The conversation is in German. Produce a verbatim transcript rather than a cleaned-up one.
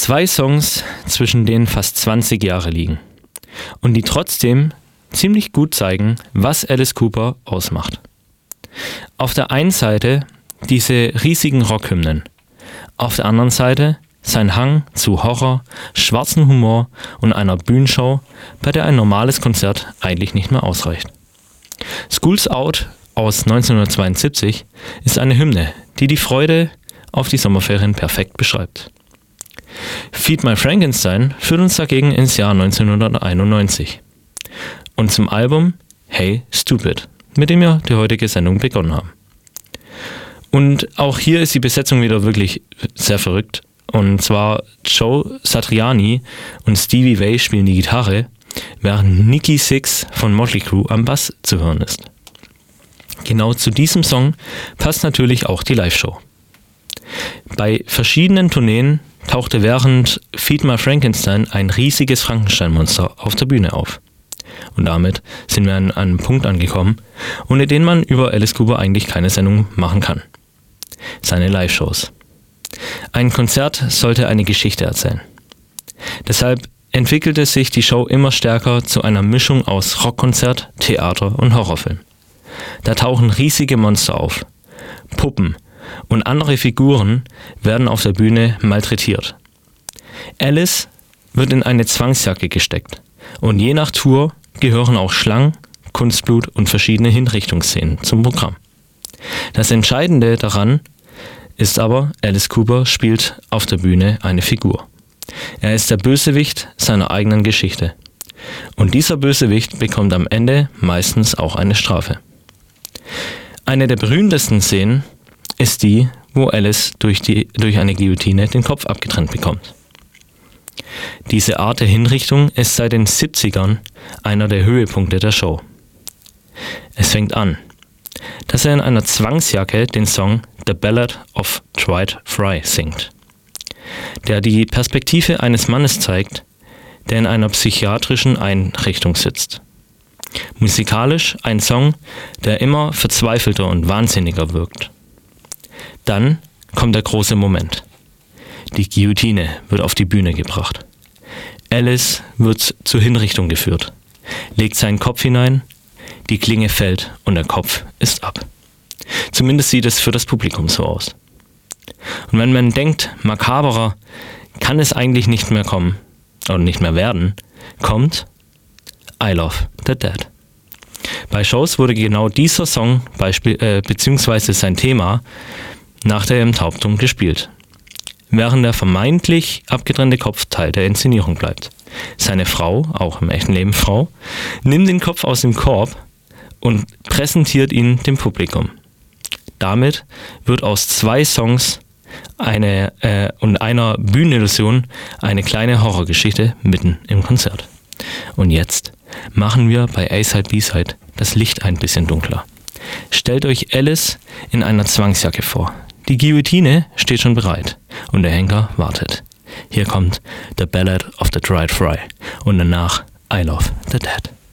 Zwei Songs, zwischen denen fast zwanzig Jahre liegen und die trotzdem ziemlich gut zeigen, was Alice Cooper ausmacht. Auf der einen Seite diese riesigen Rockhymnen, auf der anderen Seite sein Hang zu Horror, schwarzen Humor und einer Bühnenshow, bei der ein normales Konzert eigentlich nicht mehr ausreicht. School's Out aus neunzehnhundertzweiundsiebzig ist eine Hymne, die die Freude auf die Sommerferien perfekt beschreibt. Feed My Frankenstein führt uns dagegen ins Jahr neunzehnhunderteinundneunzig und zum Album Hey Stupid, mit dem wir die heutige Sendung begonnen haben. Und auch hier ist die Besetzung wieder wirklich sehr verrückt. Und zwar Joe Satriani und Stevie Vai spielen die Gitarre, während Nikki Sixx von Motley Crue am Bass zu hören ist. Genau zu diesem Song passt natürlich auch die Live-Show. Bei verschiedenen Tourneen tauchte während Feed My Frankenstein ein riesiges Frankenstein-Monster auf der Bühne auf. Und damit sind wir an einem Punkt angekommen, ohne den man über Alice Cooper eigentlich keine Sendung machen kann. Seine Live-Shows. Ein Konzert sollte eine Geschichte erzählen. Deshalb entwickelte sich die Show immer stärker zu einer Mischung aus Rockkonzert, Theater und Horrorfilm. Da tauchen riesige Monster auf, Puppen und andere Figuren werden auf der Bühne malträtiert. Alice wird in eine Zwangsjacke gesteckt und je nach Tour gehören auch Schlangen, Kunstblut und verschiedene Hinrichtungsszenen zum Programm. Das Entscheidende daran ist aber, Alice Cooper spielt auf der Bühne eine Figur. Er ist der Bösewicht seiner eigenen Geschichte. Und dieser Bösewicht bekommt am Ende meistens auch eine Strafe. Eine der berühmtesten Szenen ist die, wo Alice durch, die, durch eine Guillotine den Kopf abgetrennt bekommt. Diese Art der Hinrichtung ist seit den siebzigern einer der Höhepunkte der Show. Es fängt an, dass er in einer Zwangsjacke den Song The Ballad of Dwight Fry singt, der die Perspektive eines Mannes zeigt, der in einer psychiatrischen Einrichtung sitzt. Musikalisch ein Song, der immer verzweifelter und wahnsinniger wirkt. Dann kommt der große Moment. Die Guillotine wird auf die Bühne gebracht. Alice wird zur Hinrichtung geführt, legt seinen Kopf hinein, die Klinge fällt und der Kopf ist ab. Zumindest sieht es für das Publikum so aus. Und wenn man denkt, makaberer kann es eigentlich nicht mehr kommen, oder nicht mehr werden, kommt I Love the Dead. Bei Shows wurde genau dieser Song Beispiel, äh, beziehungsweise sein Thema nach der Enthauptung gespielt, während der vermeintlich abgetrennte Kopf Teil der Inszenierung bleibt. Seine Frau, auch im echten Leben Frau, nimmt den Kopf aus dem Korb und präsentiert ihn dem Publikum. Damit wird aus zwei Songs eine, äh, und einer Bühnenillusion eine kleine Horrorgeschichte mitten im Konzert. Und jetzt machen wir bei A-Side B-Side das Licht ein bisschen dunkler. Stellt euch Alice in einer Zwangsjacke vor. Die Guillotine steht schon bereit und der Henker wartet. Hier kommt The Ballad of the Dried Fry und danach I Love the Dead.